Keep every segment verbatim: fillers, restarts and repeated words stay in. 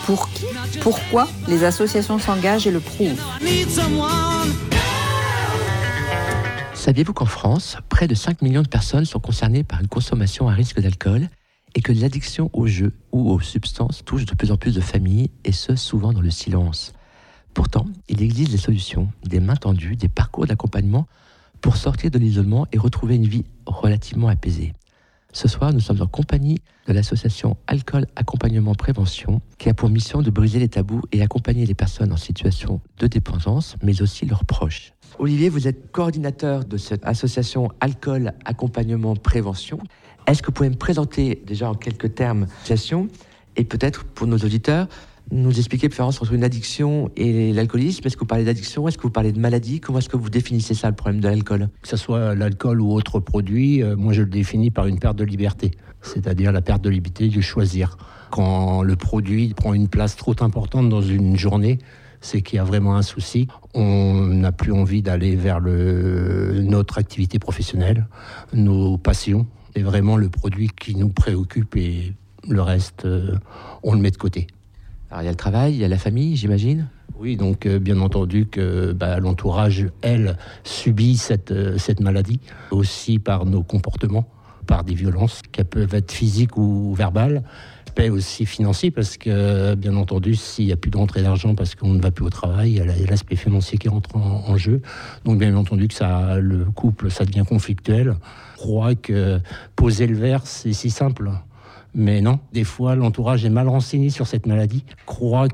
Pour qui ? Pourquoi les associations s'engagent et le prouvent ? Saviez-vous qu'en France, près de cinq millions de personnes sont concernées par une consommation à risque d'alcool et que l'addiction aux jeux ou aux substances touche de plus en plus de familles, et ce, souvent dans le silence. Pourtant, il existe des solutions, des mains tendues, des parcours d'accompagnement pour sortir de l'isolement et retrouver une vie relativement apaisée. Ce soir, nous sommes en compagnie de l'association Alcool Accompagnement Prévention, qui a pour mission de briser les tabous et accompagner les personnes en situation de dépendance, mais aussi leurs proches. Olivier, vous êtes coordinateur de cette association Alcool Accompagnement Prévention. Est-ce que vous pouvez me présenter déjà en quelques termes l'association et peut-être pour nos auditeurs nous expliquer la différence entre une addiction et l'alcoolisme? Est-ce que vous parlez d'addiction? Est-ce que vous parlez de maladie? Comment est-ce que vous définissez ça, le problème de l'alcool? Que ce soit l'alcool ou autre produit, euh, moi je le définis par une perte de liberté, c'est-à-dire la perte de liberté de choisir. Quand le produit prend une place trop importante dans une journée, c'est qu'il y a vraiment un souci. On n'a plus envie d'aller vers le, notre activité professionnelle, nos passions. C'est vraiment le produit qui nous préoccupe et le reste, euh, on le met de côté. Alors il y a le travail, il y a la famille, j'imagine. Oui, donc euh, bien entendu que bah, l'entourage, elle, subit cette, euh, cette maladie, aussi par nos comportements, par des violences qui peuvent être physiques ou verbales, paix aussi financier, parce que bien entendu, s'il n'y a plus de rentrée d'argent parce qu'on ne va plus au travail, il y a l'aspect financier qui rentre en, en jeu. Donc bien entendu que ça, le couple, ça devient conflictuel. Je crois que poser le verre, c'est si simple. Mais non, des fois, l'entourage est mal renseigné sur cette maladie, croit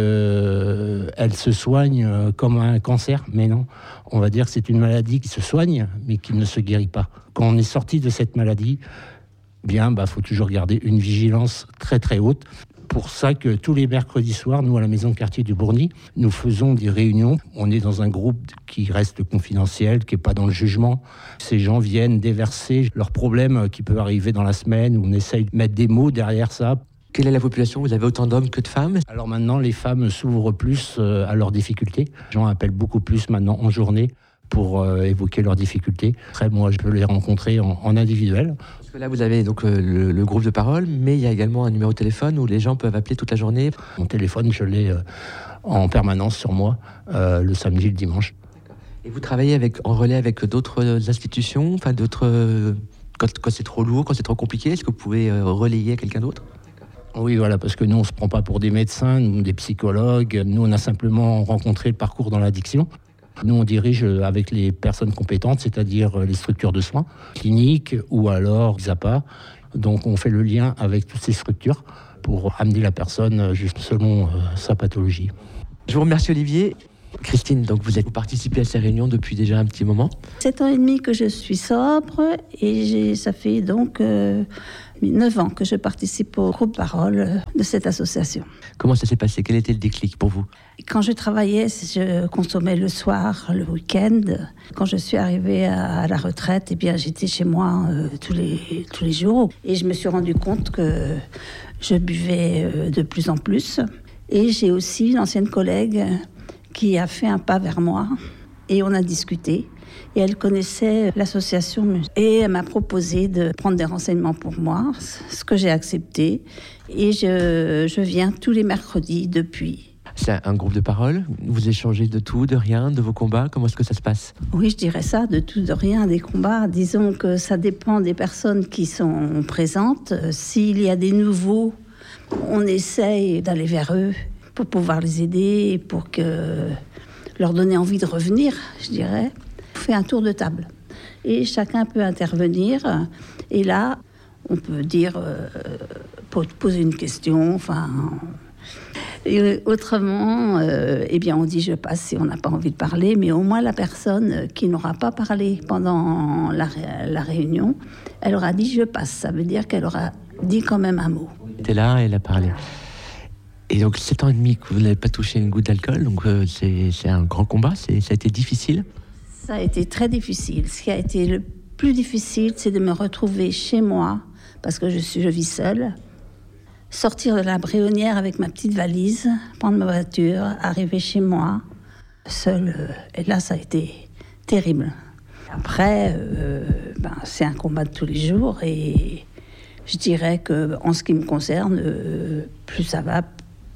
qu'elle se soigne comme un cancer, mais non. On va dire que c'est une maladie qui se soigne, mais qui ne se guérit pas. Quand on est sorti de cette maladie, bien, bah, faut toujours garder une vigilance très très haute. Pour ça que tous les mercredis soirs, nous, à la maison de quartier du Bourgny, nous faisons des réunions. On est dans un groupe qui reste confidentiel, qui n'est pas dans le jugement. Ces gens viennent déverser leurs problèmes qui peuvent arriver dans la semaine, où on essaye de mettre des mots derrière ça. Quelle est la population? Vous avez autant d'hommes que de femmes? Alors maintenant, les femmes s'ouvrent plus à leurs difficultés. Les gens appellent beaucoup plus maintenant en journée pour euh, évoquer leurs difficultés. Après, moi, je peux les rencontrer en, en individuel. Parce que là, vous avez donc euh, le, le groupe de parole, mais il y a également un numéro de téléphone où les gens peuvent appeler toute la journée. Mon téléphone, je l'ai euh, en permanence sur moi, euh, le samedi, le dimanche. Et vous travaillez avec, en relais avec d'autres institutions, enfin d'autres, euh, quand, quand c'est trop lourd, quand c'est trop compliqué, est-ce que vous pouvez euh, relayer à quelqu'un d'autre? Oui, voilà, parce que nous, on ne se prend pas pour des médecins, nous, des psychologues. Nous, on a simplement rencontré le parcours dans l'addiction. Nous, on dirige avec les personnes compétentes, c'est-à-dire les structures de soins, cliniques ou alors X A P A. Donc, on fait le lien avec toutes ces structures pour amener la personne juste selon euh, sa pathologie. Je vous remercie, Olivier. Christine, donc vous, êtes, vous participez à ces réunions depuis déjà un petit moment. Sept ans et demi que je suis sobre et j'ai, ça fait donc euh, neuf ans que je participe au groupe Parole de cette association. Comment ça s'est passé? Quel était le déclic pour vous? Quand je travaillais, je consommais le soir, le week-end. Quand je suis arrivée à la retraite, eh bien, j'étais chez moi euh, tous les, tous les jours. Et je me suis rendu compte que je buvais euh, de plus en plus. Et j'ai aussi une ancienne collègue qui a fait un pas vers moi. Et on a discuté. Et elle connaissait l'association. Et elle m'a proposé de prendre des renseignements pour moi, ce que j'ai accepté. Et je, je viens tous les mercredis depuis. C'est un groupe de parole. Vous échangez de tout, de rien, de vos combats. Comment est-ce que ça se passe? Oui, je dirais ça, de tout, de rien, des combats. Disons que ça dépend des personnes qui sont présentes. S'il y a des nouveaux, on essaye d'aller vers eux pour pouvoir les aider, pour que leur donner envie de revenir, je dirais. On fait un tour de table. Et chacun peut intervenir. Et là, on peut dire, euh, poser une question, enfin... Et autrement, euh, eh bien, on dit je passe si on n'a pas envie de parler, mais au moins la personne qui n'aura pas parlé pendant la, la réunion, elle aura dit je passe. Ça veut dire qu'elle aura dit quand même un mot. Elle était là, elle a parlé. Et donc, sept ans et demi que vous n'avez pas touché une goutte d'alcool, donc euh, c'est, c'est un grand combat, c'est, ça a été difficile? Ça a été très difficile. Ce qui a été le plus difficile, c'est de me retrouver chez moi, parce que je, suis, je vis seule. Sortir de la Bréonnière avec ma petite valise, prendre ma voiture, arriver chez moi, seule. Et là, ça a été terrible. Après, euh, ben, c'est un combat de tous les jours. Et je dirais qu'en ce qui me concerne, euh, plus ça va,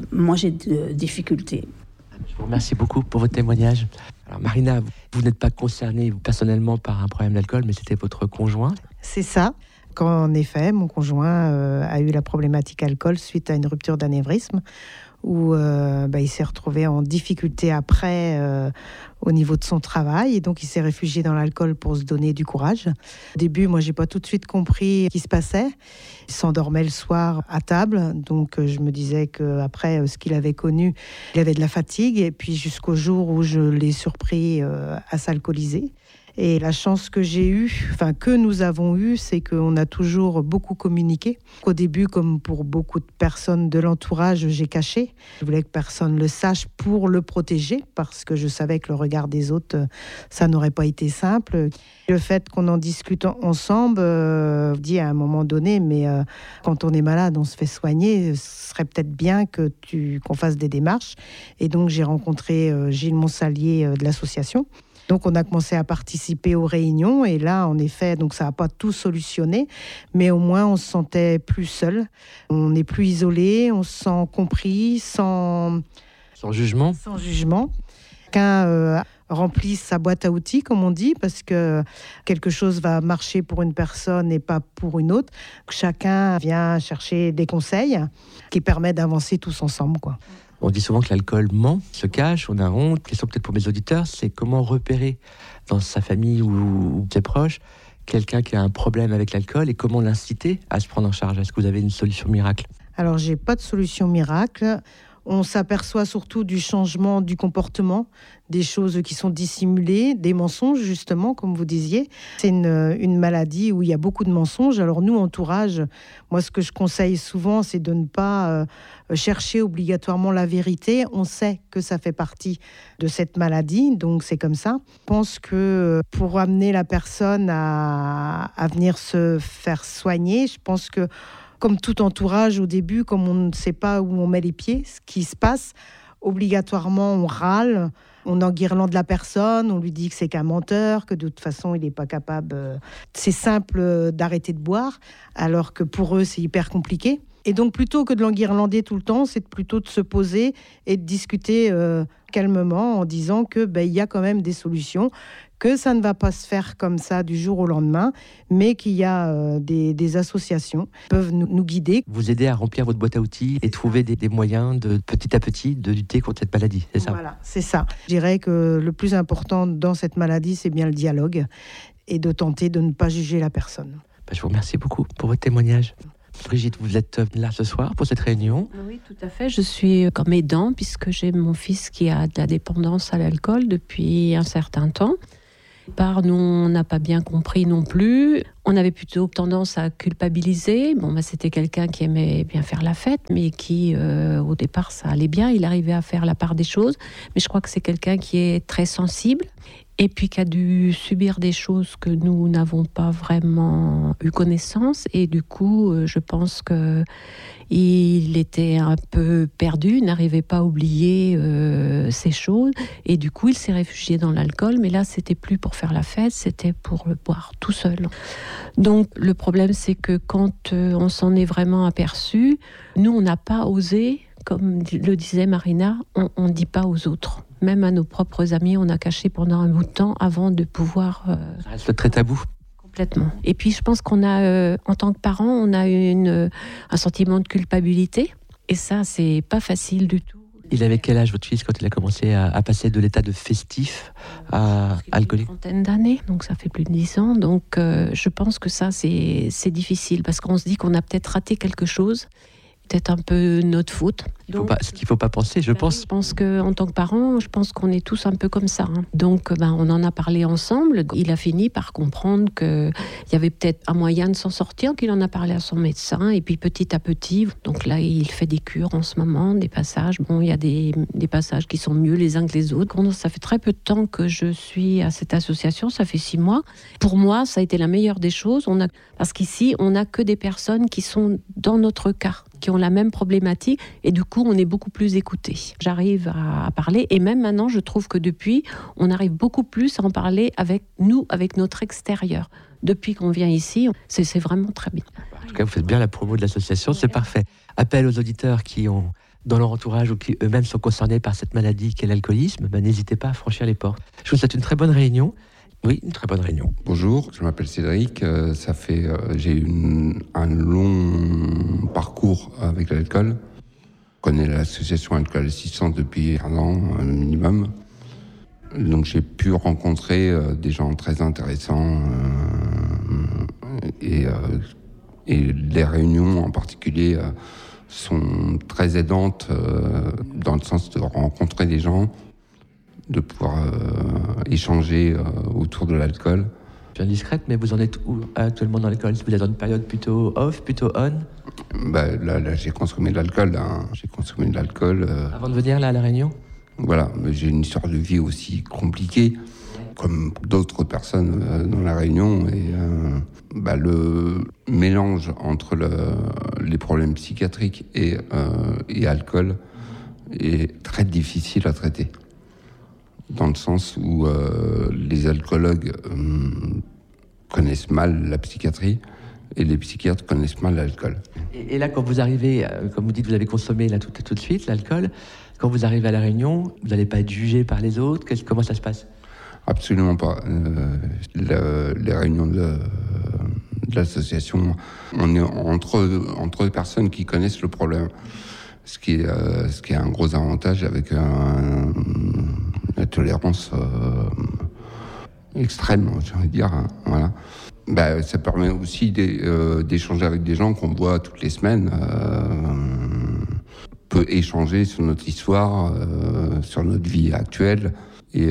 moi j'ai de difficultés. Je vous remercie beaucoup pour votre témoignage. Alors Marina, vous n'êtes pas concernée vous, personnellement par un problème d'alcool, mais c'était votre conjoint. C'est ça. Quand en effet, mon conjoint euh, a eu la problématique alcool suite à une rupture d'anévrisme, où euh, bah, il s'est retrouvé en difficulté après euh, au niveau de son travail, et donc il s'est réfugié dans l'alcool pour se donner du courage. Au début, moi, j'ai pas tout de suite compris ce qui se passait. Il s'endormait le soir à table, donc euh, je me disais qu'après euh, ce qu'il avait connu, il avait de la fatigue, et puis jusqu'au jour où je l'ai surpris euh, à s'alcooliser. Et la chance que j'ai eue, enfin que nous avons eue, c'est qu'on a toujours beaucoup communiqué. Au début, comme pour beaucoup de personnes de l'entourage, j'ai caché. Je voulais que personne le sache pour le protéger, parce que je savais que le regard des autres, ça n'aurait pas été simple. Le fait qu'on en discute ensemble, euh, dit à un moment donné, mais euh, quand on est malade, on se fait soigner, ce serait peut-être bien que tu, qu'on fasse des démarches. Et donc j'ai rencontré euh, Gilles Monsalier euh, de l'association. Donc, on a commencé à participer aux réunions et là, en effet, donc ça n'a pas tout solutionné, mais au moins, on se sentait plus seul. On n'est plus isolé, on se sent compris, sans... Sans jugement. Sans jugement. Chacun euh, remplisse sa boîte à outils, comme on dit, parce que quelque chose va marcher pour une personne et pas pour une autre. Chacun vient chercher des conseils qui permettent d'avancer tous ensemble, quoi. On dit souvent que l'alcool ment, se cache, on a honte. Question peut-être pour mes auditeurs, c'est comment repérer dans sa famille ou, ou ses proches quelqu'un qui a un problème avec l'alcool et comment l'inciter à se prendre en charge. Est-ce que vous avez une solution miracle ? Alors, j'ai pas de solution miracle. On s'aperçoit surtout du changement du comportement, des choses qui sont dissimulées, des mensonges, justement, comme vous disiez. C'est une, une maladie où il y a beaucoup de mensonges. Alors nous, entourage, moi, ce que je conseille souvent, c'est de ne pas euh, chercher obligatoirement la vérité. On sait que ça fait partie de cette maladie, donc c'est comme ça. Je pense que pour amener la personne à, à venir se faire soigner, je pense que comme tout entourage au début, comme on ne sait pas où on met les pieds, ce qui se passe, obligatoirement on râle, on enguirlande la personne, on lui dit que c'est qu'un menteur, que de toute façon il n'est pas capable. C'est simple d'arrêter de boire, alors que pour eux c'est hyper compliqué. Et donc plutôt que de l'enguirlander tout le temps, c'est plutôt de se poser et de discuter euh, calmement en disant que ben, y a quand même des solutions, que ça ne va pas se faire comme ça du jour au lendemain, mais qu'il y a euh, des, des associations qui peuvent nous, nous guider. Vous aider à remplir votre boîte à outils et trouver des, des moyens de petit à petit de lutter contre cette maladie, c'est ça ? Voilà, c'est ça. Je dirais que le plus important dans cette maladie, c'est bien le dialogue et de tenter de ne pas juger la personne. Ben, je vous remercie beaucoup pour votre témoignage. Brigitte, vous êtes là ce soir pour cette réunion ? Oui, tout à fait. Je suis comme aidant puisque j'ai mon fils qui a de la dépendance à l'alcool depuis un certain temps. Par nous, on n'a pas bien compris non plus. On avait plutôt tendance à culpabiliser. Bon, bah, c'était quelqu'un qui aimait bien faire la fête, mais qui, euh, au départ, ça allait bien. Il arrivait à faire la part des choses. Mais je crois que c'est quelqu'un qui est très sensible et puis qui a dû subir des choses que nous n'avons pas vraiment eu connaissance. Et du coup, je pense que il était un peu perdu, n'arrivait pas à oublier euh, ces choses. Et du coup, il s'est réfugié dans l'alcool. Mais là, c'était plus pour faire la fête, c'était pour le boire tout seul. Donc, le problème, c'est que quand euh, on s'en est vraiment aperçu, nous, on n'a pas osé, comme le disait Marina, on ne dit pas aux autres. Même à nos propres amis, on a caché pendant un bout de temps avant de pouvoir... Euh, Ça reste très tabou. Complètement. Et puis, je pense qu'on a, euh, en tant que parents, on a une, un sentiment de culpabilité. Et ça, c'est pas facile du tout. Il avait quel âge, votre fils, quand il a commencé à, à passer de l'état de festif à alcoolique ? Une trentaine d'années, donc ça fait plus de dix ans. Donc, euh, je pense que ça, c'est, c'est difficile parce qu'on se dit qu'on a peut-être raté quelque chose. Peut-être un peu notre faute. Donc, pas, ce qu'il ne faut pas penser, je ben pense. Je pense qu'en tant que parents, je pense qu'on est tous un peu comme ça. Hein. Donc, ben, on en a parlé ensemble. Il a fini par comprendre qu'il y avait peut-être un moyen de s'en sortir, qu'il en a parlé à son médecin. Et puis, petit à petit, donc là, il fait des cures en ce moment, des passages. Bon, il y a des, des passages qui sont mieux les uns que les autres. Ça fait très peu de temps que je suis à cette association, ça fait six mois. Pour moi, ça a été la meilleure des choses. On a, parce qu'ici, on n'a que des personnes qui sont dans notre cas, qui ont la même problématique. Et du coup, on est beaucoup plus écoutés. J'arrive à, à parler et même maintenant, je trouve que depuis, on arrive beaucoup plus à en parler avec nous, avec notre extérieur. Depuis qu'on vient ici, c'est, c'est vraiment très bien. En tout cas, vous faites bien la promo de l'association, c'est parfait. Appel aux auditeurs qui ont dans leur entourage ou qui eux-mêmes sont concernés par cette maladie qu'est l'alcoolisme, ben, n'hésitez pas à franchir les portes. Je vous souhaite une très bonne réunion. Oui, une très bonne réunion. Bonjour, je m'appelle Cédric. Euh, ça fait, euh, j'ai eu une, un long parcours avec l'alcool. Je connais l'association Alcool Assistance depuis un an un minimum. Donc j'ai pu rencontrer euh, des gens très intéressants euh, et, euh, et les réunions en particulier euh, sont très aidantes euh, dans le sens de rencontrer des gens, de pouvoir euh, échanger euh, autour de l'alcool. Je suis indiscrète, mais vous en êtes où actuellement dans l'alcool? Vous êtes dans une période plutôt off, plutôt on? Bah, là, là, j'ai consommé de l'alcool. Hein. J'ai consommé de l'alcool. Euh... Avant de venir là à La Réunion? Voilà, mais j'ai une histoire de vie aussi compliquée, comme d'autres personnes euh, dans La Réunion. Et euh, bah, le mélange entre le, les problèmes psychiatriques et, euh, et alcool est très difficile à traiter. Dans le sens où euh, les alcoologues euh, connaissent mal la psychiatrie et les psychiatres connaissent mal l'alcool. Et, et là, quand vous arrivez, euh, comme vous dites, vous avez consommé là, tout, tout de suite l'alcool, quand vous arrivez à La Réunion, vous n'allez pas être jugé par les autres? Qu'est-ce, comment ça se passe? Absolument pas. Euh, le, les réunions de, de l'association, on est entre, entre personnes qui connaissent le problème. Ce qui est, euh, ce qui est un gros avantage avec un, la tolérance euh, extrême, j'ai envie de dire. Hein, voilà. Bah, ça permet aussi d'é, euh, d'échanger avec des gens qu'on voit toutes les semaines. Euh, on peut échanger sur notre histoire, euh, sur notre vie actuelle et, euh,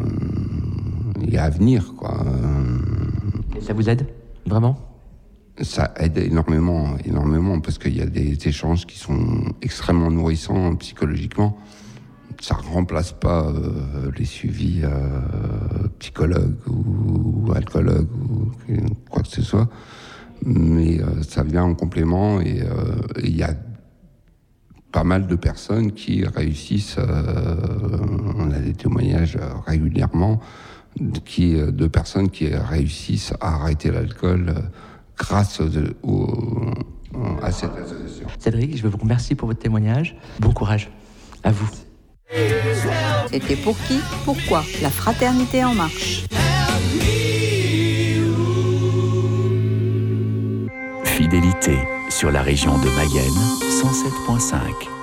et à venir, quoi. Et ça vous aide, vraiment? Ça aide énormément, énormément, parce qu'il y a des échanges qui sont extrêmement nourrissants psychologiquement. Ça ne remplace pas euh, les suivis euh, psychologues ou, ou alcoologues ou quoi que ce soit, mais euh, ça vient en complément et il euh, y a pas mal de personnes qui réussissent, euh, on a des témoignages régulièrement, qui, de personnes qui réussissent à arrêter l'alcool euh, grâce de, au, à cette association. Cédric, je veux vous remercier pour votre témoignage. Bon courage à vous. C'était Pour qui, pourquoi? La fraternité en marche. Fidélité sur la région de Mayenne, cent sept virgule cinq.